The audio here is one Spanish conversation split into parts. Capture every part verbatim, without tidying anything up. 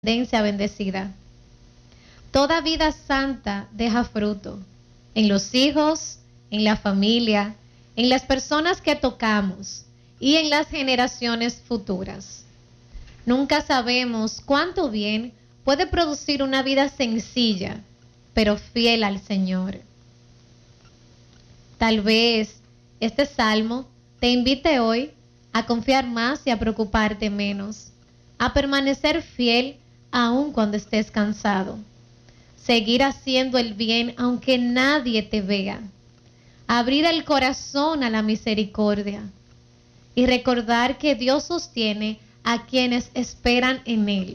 descendencia bendecida. Toda vida santa deja fruto en los hijos, en la familia, en las personas que tocamos y en las generaciones futuras. Nunca sabemos cuánto bien puede producir una vida sencilla, pero fiel al Señor. Tal vez este salmo te invite hoy a confiar más y a preocuparte menos, a permanecer fiel aun cuando estés cansado, seguir haciendo el bien aunque nadie te vea, abrir el corazón a la misericordia y recordar que Dios sostiene a quienes esperan en Él.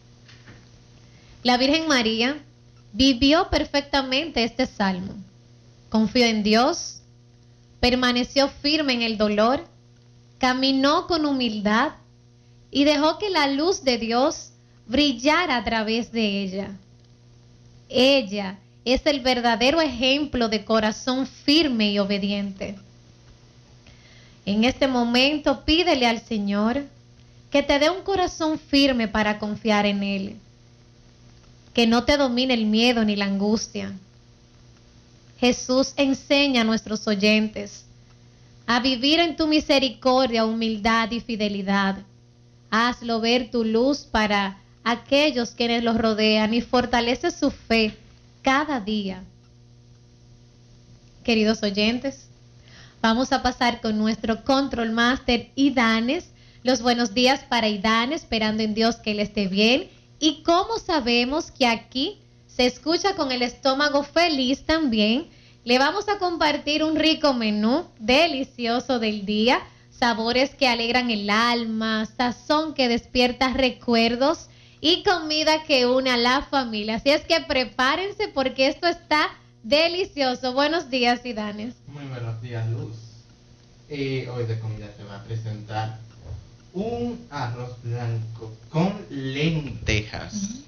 La Virgen María vivió perfectamente este salmo. Confió en Dios, permaneció firme en el dolor, caminó con humildad y dejó que la luz de Dios brillara a través de ella. Ella es el verdadero ejemplo de corazón firme y obediente. En este momento pídele al Señor que te dé un corazón firme para confiar en Él, que no te domine el miedo ni la angustia. Jesús enseña a nuestros oyentes a vivir en tu misericordia, humildad y fidelidad. Hazlo ver tu luz para aquellos quienes los rodean y fortalece su fe cada día. Queridos oyentes, vamos a pasar con nuestro Control Master Idanes. Los buenos días para Idanes, esperando en Dios que él esté bien. Y como sabemos que aquí se escucha con el estómago feliz también, le vamos a compartir un rico menú delicioso del día, sabores que alegran el alma, sazón que despierta recuerdos y comida que une a la familia. Así es que prepárense porque esto está delicioso. Buenos días, Idanes. Muy buenos días, Luz. Eh, hoy de comida se va a presentar un arroz blanco con lentejas, uh-huh.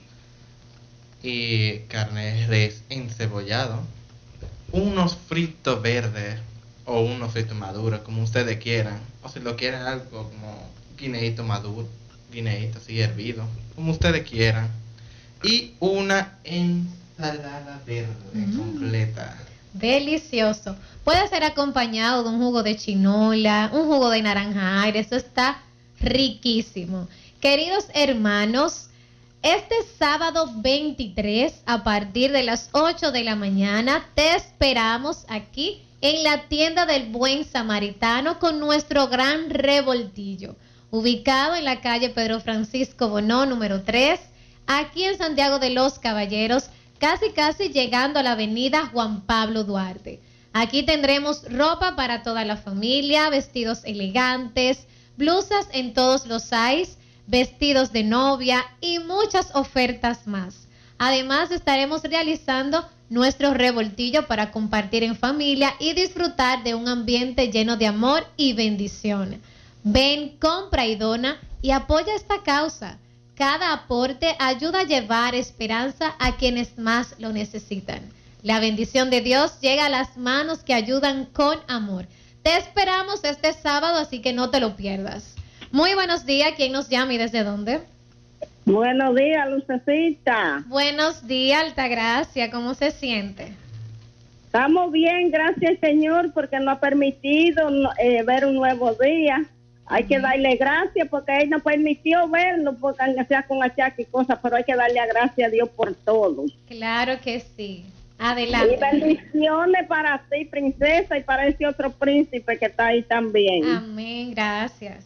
y carne de res encebollado, unos fritos verdes o unos fritos maduros, como ustedes quieran, o si lo quieren algo como guineíto maduro, guineíto así hervido, como ustedes quieran, y una ensalada verde mm. completa. Delicioso. Puede ser acompañado de un jugo de chinola, un jugo de naranja agria. Eso está riquísimo. Queridos hermanos, este sábado veintitrés, a partir de las ocho de la mañana, te esperamos aquí en la tienda del Buen Samaritano con nuestro gran revoltillo, ubicado en la calle Pedro Francisco Bonó, número tres, aquí en Santiago de los Caballeros, casi casi llegando a la avenida Juan Pablo Duarte. Aquí tendremos ropa para toda la familia, vestidos elegantes, blusas en todos los size, vestidos de novia y muchas ofertas más. Además, estaremos realizando nuestro revoltillo para compartir en familia y disfrutar de un ambiente lleno de amor y bendición. Ven, compra y dona y apoya esta causa. Cada aporte ayuda a llevar esperanza a quienes más lo necesitan. La bendición de Dios llega a las manos que ayudan con amor. Te esperamos este sábado, así que no te lo pierdas. Muy buenos días. ¿Quién nos llama y desde dónde? Buenos días, Lucecita. Buenos días, Altagracia. ¿Cómo se siente? Estamos bien, gracias Señor, porque nos ha permitido eh, ver un nuevo día. Hay que darle gracias porque Él nos permitió verlo, porque aunque sea con achaque y cosas, pero hay que darle gracias a Dios por todo. Claro que sí. Adelante. Y bendiciones para ti, princesa, y para ese otro príncipe que está ahí también. Amén, gracias.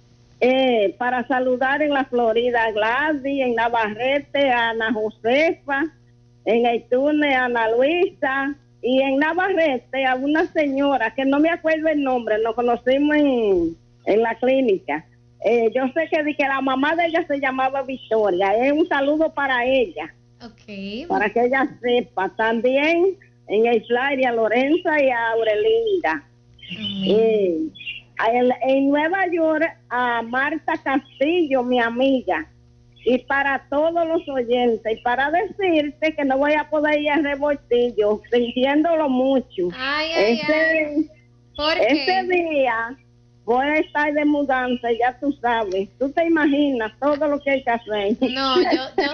Eh, para saludar en la Florida a Gladys, en Navarrete a Ana Josefa, en Aitune a Ana Luisa, y en Navarrete a una señora que no me acuerdo el nombre, nos conocimos en, en la clínica. Eh, yo sé que, que la mamá de ella se llamaba Victoria. Es un saludo para ella. Okay. Para que ella sepa. También en Islaria, a Lorenza y a Aurelinda. Eh, en, en Nueva York a Marta Castillo, mi amiga. Y para todos los oyentes. Y para decirte que no voy a poder ir a Revoltillo, sintiéndolo mucho. Ay, ay, ese, ay. ¿Por qué? Ese día voy a estar de mudanza, ya tú sabes. Tú te imaginas todo lo que hay que hacer. No, yo, yo